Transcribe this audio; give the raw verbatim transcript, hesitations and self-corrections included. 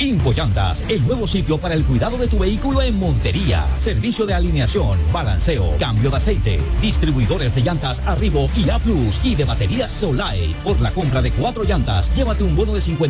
Infollantas, el nuevo sitio para el cuidado de tu vehículo en Montería. Servicio de alineación, balanceo, cambio de aceite, distribuidores de llantas Arrivo y A Plus y de baterías Solite. Por la compra de cuatro llantas, llévate un bono de cincuenta